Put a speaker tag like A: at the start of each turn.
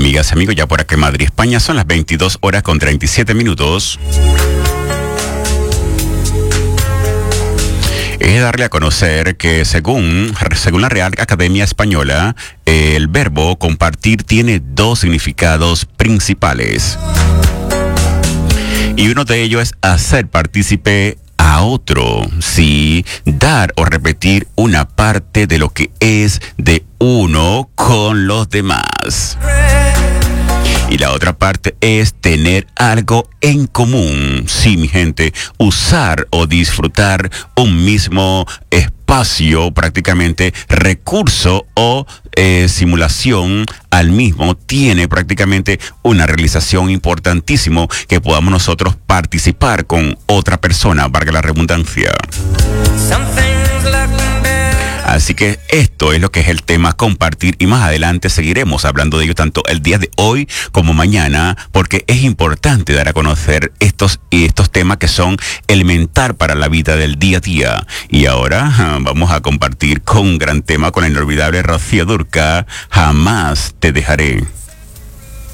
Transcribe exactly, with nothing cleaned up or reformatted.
A: Amigas y amigos, ya por aquí en Madrid, España, son las veintidós horas con treinta y siete minutos. Es darle a conocer que según, según la Real Academia Española, el verbo compartir tiene dos significados principales. Y uno de ellos es hacer partícipe a otro, sí, dar o repetir una parte de lo que es de uno con los demás. Y la otra parte es tener algo en común. Sí, mi gente, usar o disfrutar un mismo espacio, prácticamente recurso o eh, simulación al mismo, tiene prácticamente una realización importantísimo que podamos nosotros participar con otra persona, valga la redundancia. Así que esto es lo que es el tema compartir y más adelante seguiremos hablando de ello tanto el día de hoy como mañana, porque es importante dar a conocer estos, estos temas que son elemental para la vida del día a día. Y ahora vamos a compartir con un gran tema con la inolvidable Rocío Dúrcal, Jamás te dejaré.